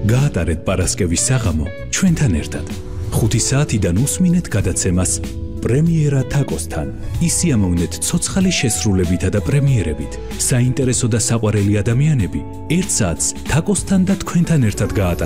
გაატარეთ პარასკევის საღამო ჩვენთან ერთად. 5 საათიდან უსმინეთ გადაცემას პრემიერა თაკოსთან. ისიამოვნეთ ცოცხალი შესრულებითა და პრემიერებით. საინტერესო და საყვარელი ადამიანები 1 საათს თაკოსთან და თქვენთან ერთად გაატარებენ